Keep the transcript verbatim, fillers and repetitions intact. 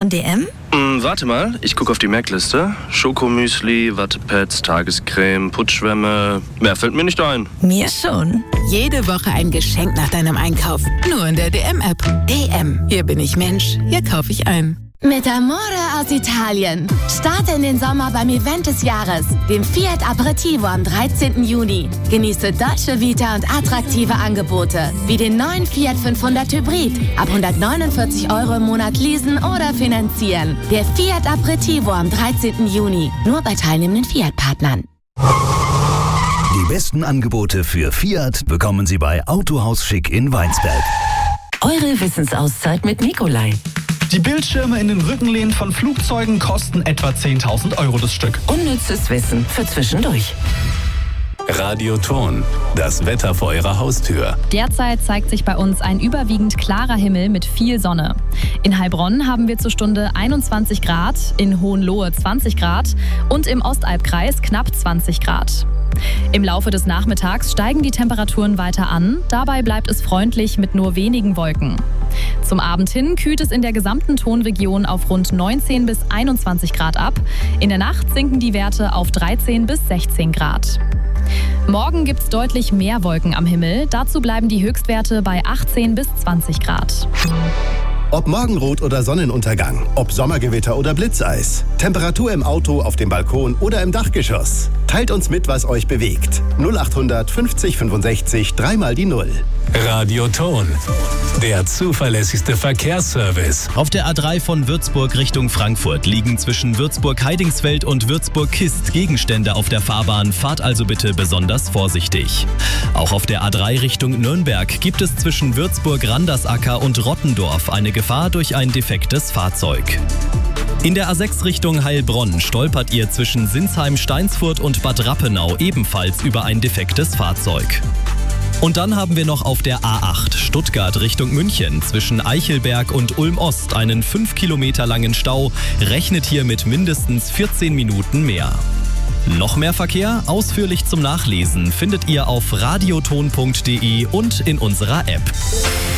D M? Hm, warte mal, ich gucke auf die Merkliste. Schokomüsli, Wattepads, Tagescreme, Putschwämme. Mehr fällt mir nicht ein. Mir schon. Jede Woche ein Geschenk nach deinem Einkauf. Nur in der D M-App. D M. Hier bin ich Mensch. Hier kaufe ich ein. Mit Amore aus Italien. Starte in den Sommer beim Event des Jahres, dem Fiat Aperitivo am dreizehnten Juni. Genieße Dolce Vita und attraktive Angebote, wie den neuen Fiat fünfhundert Hybrid. Ab hundertneunundvierzig Euro im Monat leasen oder finanzieren. Der Fiat Aperitivo am dreizehnten Juni. Nur bei teilnehmenden Fiat-Partnern. Die besten Angebote für Fiat bekommen Sie bei Autohaus Schick in Weinsberg. Eure Wissensauszeit mit Nikolai. Die Bildschirme in den Rückenlehnen von Flugzeugen kosten etwa zehntausend Euro das Stück. Unnützes Wissen für zwischendurch. Radioton, das Wetter vor Ihrer Haustür. Derzeit zeigt sich bei uns ein überwiegend klarer Himmel mit viel Sonne. In Heilbronn haben wir zur Stunde einundzwanzig Grad, in Hohenlohe zwanzig Grad und im Ostalbkreis knapp zwanzig Grad. Im Laufe des Nachmittags steigen die Temperaturen weiter an, dabei bleibt es freundlich mit nur wenigen Wolken. Zum Abend hin kühlt es in der gesamten Tonregion auf rund neunzehn bis einundzwanzig Grad ab. In der Nacht sinken die Werte auf dreizehn bis sechzehn Grad. Morgen gibt es deutlich mehr Wolken am Himmel, dazu bleiben die Höchstwerte bei achtzehn bis zwanzig Grad. Ob Morgenrot oder Sonnenuntergang, ob Sommergewitter oder Blitzeis, Temperatur im Auto, auf dem Balkon oder im Dachgeschoss. Teilt uns mit, was euch bewegt. null achthundert fünfzig fünfundsechzig, dreimal die Null. Radioton, der zuverlässigste Verkehrsservice. Auf der A drei von Würzburg Richtung Frankfurt liegen zwischen Würzburg-Heidingsfeld und Würzburg-Kist Gegenstände auf der Fahrbahn. Fahrt also bitte besonders vorsichtig. Auch auf der A drei Richtung Nürnberg gibt es zwischen Würzburg-Randersacker und Rottendorf eine Gefahr durch ein defektes Fahrzeug. In der A sechs Richtung Heilbronn stolpert ihr zwischen Sinsheim-Steinsfurt und Bad Rappenau ebenfalls über ein defektes Fahrzeug. Und dann haben wir noch auf der A acht Stuttgart Richtung München zwischen Eichelberg und Ulm-Ost einen fünf Kilometer langen Stau. Rechnet hier mit mindestens vierzehn Minuten mehr. Noch mehr Verkehr, ausführlich zum Nachlesen, findet ihr auf radioton punkt de und in unserer App.